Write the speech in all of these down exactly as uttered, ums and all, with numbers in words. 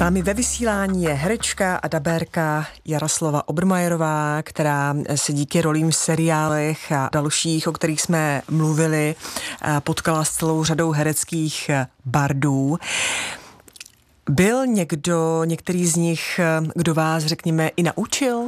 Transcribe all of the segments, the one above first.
námi ve vysílání je herečka a dabérka Jaroslava Obermajerová, která se díky rolím v seriálech a dalších, o kterých jsme mluvili, potkala s celou řadou hereckých bardů. Byl někdo, některý z nich, kdo vás, řekněme, i naučil?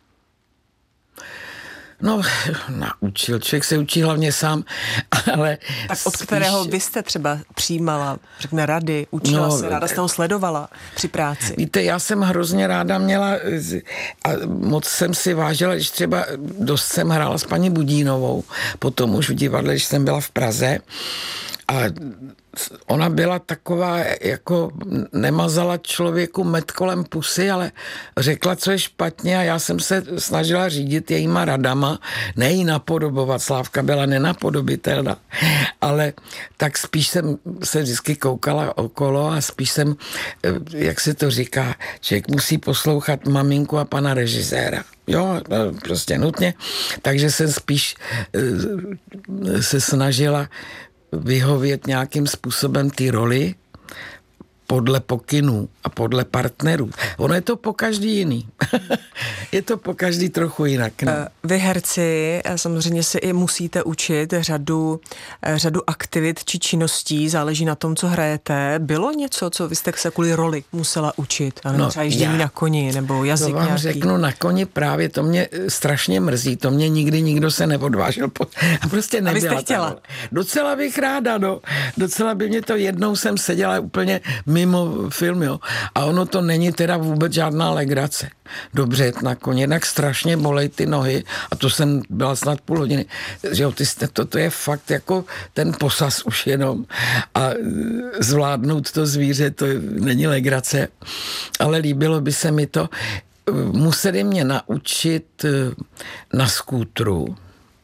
No, naučil. Člověk se učí hlavně sám, ale... Tak od spíš... kterého byste třeba přijímala, řekne, rady, učila no, se, ráda jste ho sledovala při práci? Víte, já jsem hrozně ráda měla a moc jsem si vážila, když třeba dost jsem hrála s paní Budínovou, potom už v divadle, když jsem byla v Praze, a ona byla taková, jako nemazala člověku med kolem pusy, ale řekla, co je špatně, a já jsem se snažila řídit jejíma radama, ne jí napodobovat. Slávka byla nenapodobitelná, ale tak spíš jsem se vždycky koukala okolo a spíš jsem, jak se to říká, člověk musí poslouchat maminku a pana režiséra. Jo, prostě nutně. Takže jsem spíš se snažila vyhovět nějakým způsobem ty roli podle pokynů a podle partnerů. Ono je to po každý jiný. Je to po každý trochu jinak. No. Vy herci samozřejmě si i musíte učit řadu, řadu aktivit či činností, záleží na tom, co hrajete. Bylo něco, co vy jste se kvůli roli musela učit? No, třeba jíždění na koni nebo jazyk to vám nějaký? řeknu, na koni právě, to mě strašně mrzí, to mě nikdy nikdo se neodvážil. A prostě nebyla. A vy jste chtěla? Tam. Docela bych ráda, no. Docela by mě to, jednou jsem seděla úplně mimo film, jo. A ono to není teda vůbec žádná legrace. Dobře jet na koně, jednak strašně bolej ty nohy, a to jsem byla snad půl hodiny. Že jo, ty jste, to, to je fakt jako ten posaz už jenom, a zvládnout to zvíře, to není legrace, ale líbilo by se mi to. Museli mě naučit na skútru.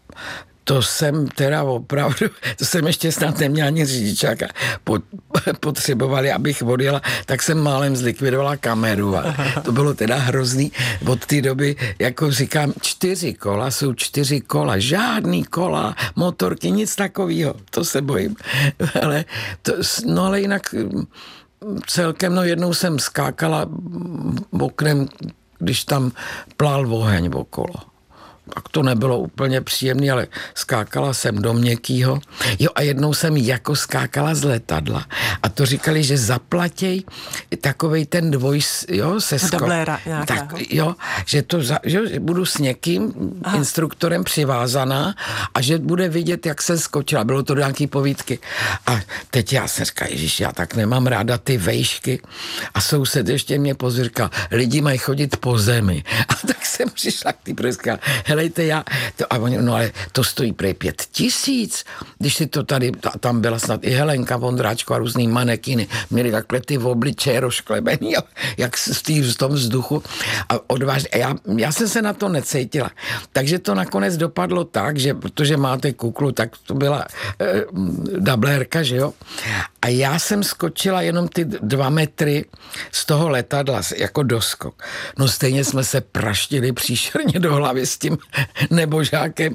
To jsem teda opravdu, to jsem ještě snad neměla ani řidičáka, potřebovali, abych odjela, tak jsem málem zlikvidovala kameru a to bylo teda hrozný. Od té doby, jako říkám, čtyři kola jsou čtyři kola, žádný kola, motorky, nic takového, to se bojím. Ale to, no ale jinak celkem, no jednou jsem skákala oknem, když tam plál oheň okolo. Tak to nebylo úplně příjemné, ale skákala jsem do měkkýho. Jo, a jednou jsem jako skákala z letadla. A to říkali, že zaplatěj takovej ten dvoj, jo, seskok. Dubléra Tak, jo, že to, za, že budu s někým, Aha. instruktorem přivázaná, a že bude vidět, jak se skočila. Bylo to do nějaký povídky. A teď já se říkám, ježiš, já tak nemám ráda ty vejšky. A soused ještě mě pozvěrkal, lidi mají chodit po zemi. A tak jsem přišla k tý prska, helejte, já, to, a oni, no ale to stojí prej pět tisíc, když si to tady, ta, tam byla snad i Helenka Vondráčko a různý manekiny, měli takhle ty obličeje rozklebený, jak v, tý, v tom vzduchu, a odvážně, a já, já jsem se na to necítila. Takže to nakonec dopadlo tak, že protože máte kuklu, tak to byla eh, dablérka, že jo? A já jsem skočila jenom ty dva metry z toho letadla, jako doskok. No stejně jsme se praštili příšerně do hlavy s tím nebožákem.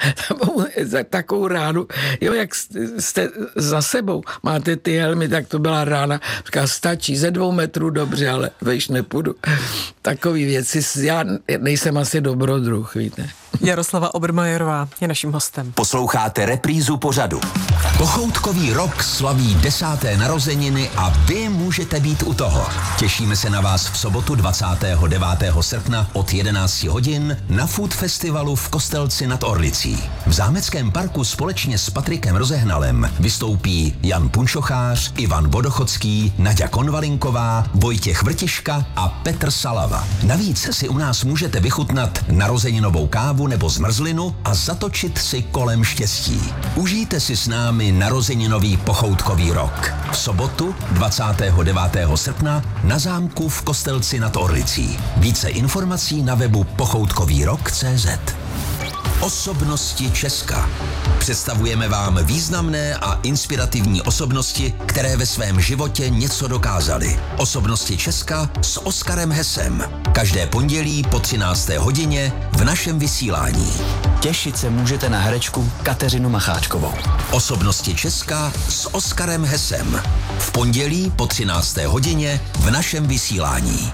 Takovou ránu. Jo, jak jste za sebou máte ty helmy, tak to byla rána. Říká, stačí ze dvou metrů, dobře, ale vejš nepůjdu. Takový věci, já nejsem asi dobrodruh, víte. Jaroslava Obermajerová je naším hostem. Posloucháte reprízu pořadu. Pochoutkový rok slaví desáté narozeniny a vy můžete být u toho. Těšíme se na vás v sobotu dvacátého devátého srpna od jedenácti hodin na Food Festivalu v Kostelci nad Orlicí. V Zámeckém parku společně s Patrikem Rozehnalem vystoupí Jan Punčochář, Ivan Vodochodský, Naďa Konvalinková, Vojtěch Vrtiška a Petr Salava. Navíc si u nás můžete vychutnat narozeninovou kávu nebo zmrzlinu a zatočit si kolem štěstí. Užijte si s námi narozeninový pochoutkový rok. V sobotu dvacátého devátého srpna na zámku v Kostelci nad Orlicí. Více informací na webu pochoutkový rok tečka cé zet. Osobnosti Česka. Představujeme vám významné a inspirativní osobnosti, které ve svém životě něco dokázaly. Osobnosti Česka s Oskarem Hesem. Každé pondělí po třinácté hodině v našem vysílání. Těšit se můžete na herečku Kateřinu Macháčkovou. Osobnosti Česka s Oskarem Hesem. V pondělí po třinácté hodině v našem vysílání.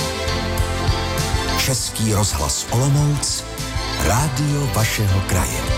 Český rozhlas Olomouc, rádio vašeho kraje.